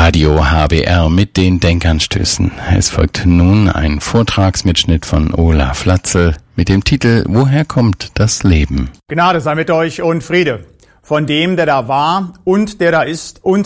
Radio HBR mit den Denkanstößen. Es folgt nun ein Vortragsmitschnitt von Olaf Latzel mit dem Titel Woher kommt das Leben? Gnade sei mit euch und Friede von dem, der da war und der da ist und